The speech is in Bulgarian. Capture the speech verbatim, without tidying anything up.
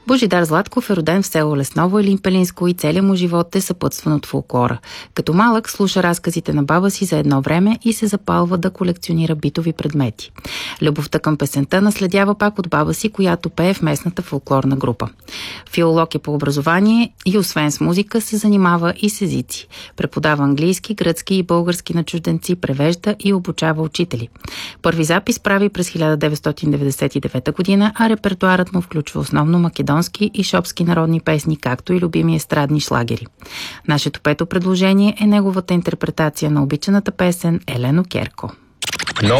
Божидар Златков е роден в село Лесново, Елин Пелинско, и целият му живот е съпътстван от фолклора. Като малък слуша разказите на баба си за едно време и се запалва да колекционира битови предмети. Любовта към песента наследява пак от баба си, която пее в местната фолклорна група. Филолог е по образование и освен с музика се занимава и с езици. Преподава английски, гръцки и български на чужденци, превежда и обучава учители. Първи запис прави през хиляда деветстотин деветдесет и девета година, а репертуарът му включва основно македонски и шопски народни песни, както и любими естрадни шлагери. Нашето пето предложение е неговата интерпретация на обичаната песен Елено Керко.